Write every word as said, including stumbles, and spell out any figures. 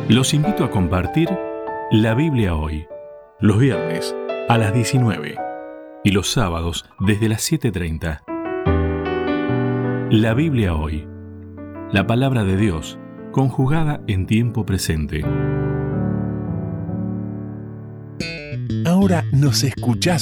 Los invito a compartir la Biblia hoy, los viernes a las diecinueve y los sábados desde las siete treinta. La Biblia hoy, la palabra de Dios conjugada en tiempo presente. Ahora nos escuchás